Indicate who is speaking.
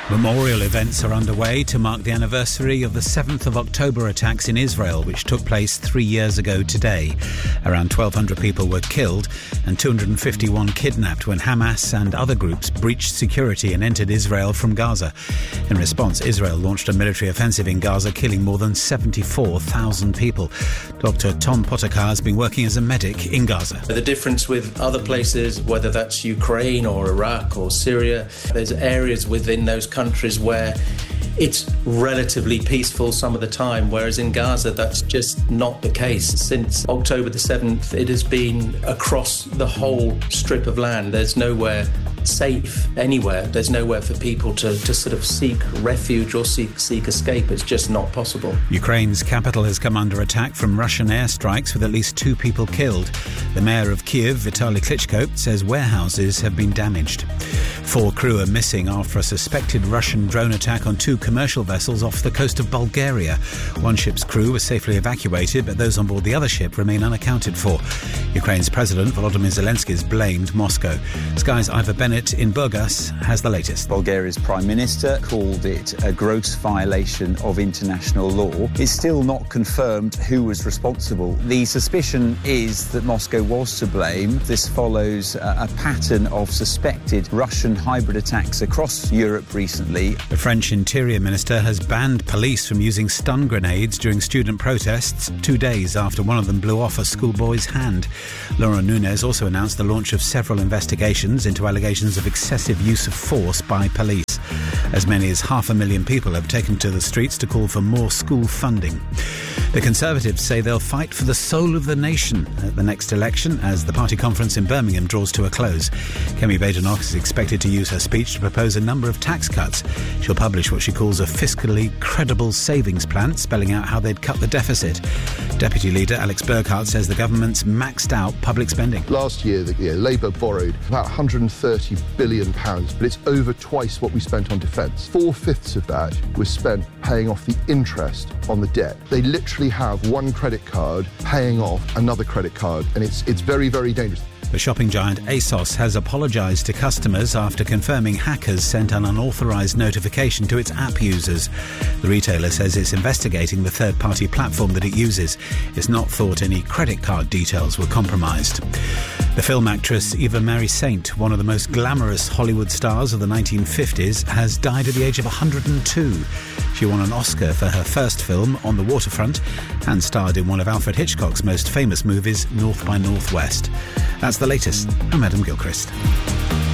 Speaker 1: Memorial events are underway to mark the anniversary of the 7th of October attacks in Israel, which took place 3 years ago today. Around 1,200 people were killed and 251 kidnapped when Hamas and other groups breached security and entered Israel from Gaza. In response, Israel launched a military offensive in Gaza, killing more than 74,000 people. Dr. Tom Potakar has been working as a medic in Gaza.
Speaker 2: The difference with other places, whether that's Ukraine or Iraq or Syria, there's areas within those countries where it's relatively peaceful some of the time, whereas in Gaza that's just not the case. Since October the 7th, it has been across the whole strip of land. There's nowhere safe anywhere. There's nowhere for people to sort of seek refuge or seek escape. It's just not possible.
Speaker 1: Ukraine's capital has come under attack from Russian airstrikes with at least 2 people killed. The mayor of Kyiv, Vitaly Klitschko, says warehouses have been damaged. 4 crew are missing after a suspected Russian drone attack on 2 commercial vessels off the coast of Bulgaria. One ship's crew was safely evacuated, but those on board the other ship remain unaccounted for. Ukraine's President Volodymyr Zelensky has blamed Moscow. Sky's Ivor Bennett in Burgas has the latest.
Speaker 3: Bulgaria's Prime Minister called it a gross violation of international law. It's still not confirmed who was responsible. The suspicion is that Moscow was to blame. This follows a pattern of suspected Russian hybrid attacks across Europe recently.
Speaker 1: The French Interior Minister has banned police from using stun grenades during student protests 2 days after one of them blew off a schoolboy's hand. Laurent Nunez also announced the launch of several investigations into allegations of excessive use of force by police. As many as 500,000 people have taken to the streets to call for more school funding. The Conservatives say they'll fight for the soul of the nation at the next election as the party conference in Birmingham draws to a close. Kemi Badenoch is expected to use her speech to propose a number of tax cuts. She'll publish what she calls a fiscally credible savings plan, spelling out how they'd cut the deficit. Deputy Leader Alex Burghardt says the government's maxed out public spending.
Speaker 4: Last year, Labour borrowed about £130 billion, but it's over twice what we spent on defence. 4/5 of that was spent paying off the interest on the debt. They literally have one credit card paying off another credit card, and it's very, very dangerous.
Speaker 1: The shopping giant ASOS has apologised to customers after confirming hackers sent an unauthorised notification to its app users. The retailer says it's investigating the third-party platform that it uses. It's not thought any credit card details were compromised. The film actress Eva Marie Saint, one of the most glamorous Hollywood stars of the 1950s, has died at the age of 102. She won an Oscar for her first film, On the Waterfront, and starred in one of Alfred Hitchcock's most famous movies, North by Northwest. That's the latest. I'm Adam Gilchrist.